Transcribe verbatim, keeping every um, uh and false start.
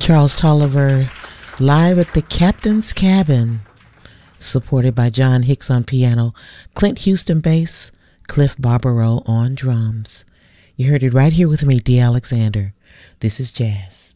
Charles Tolliver live at the Captain's Cabin, supported by John Hicks on piano, Clint Houston bass, Cliff Barbaro on drums. You heard it right here with me, D. Alexander. This is jazz.